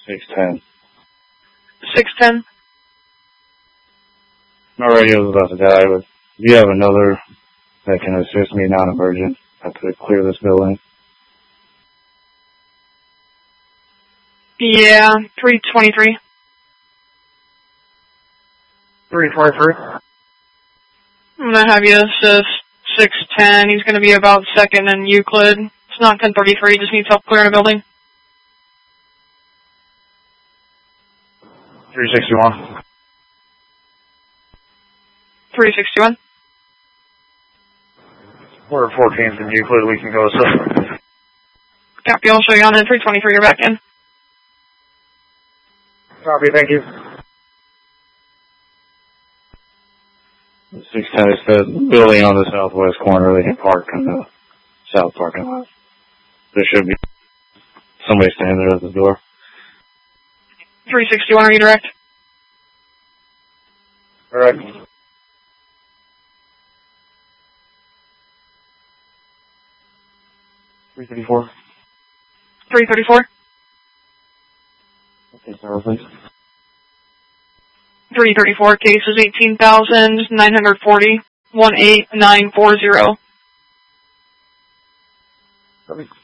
610. 610. My radio's about to die, but do you have another that can assist me non-emergent? I have to clear this building. Yeah, 323. 323. I'm gonna have you assist 610. He's gonna be about second in Euclid. It's not 1033, just needs help clearing a building. 361. 361. We're 14th in Euclid, we can go assist. Copy, I'll show you on in 323, you're back in. Copy, thank you. 610 is the building on the southwest corner. They can park in the south parking lot. There should be somebody standing there at the door. 361, are you direct? Correct. 334. 334. Okay, sir, please. 334, case is 18,940, 18940. Copy.